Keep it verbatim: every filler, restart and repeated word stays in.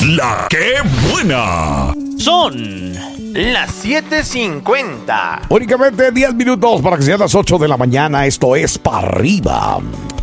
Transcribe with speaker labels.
Speaker 1: La que buena.
Speaker 2: Son las siete cincuenta.
Speaker 1: Únicamente diez minutos para que sean las ocho de la mañana. Esto es Pa' Arriba.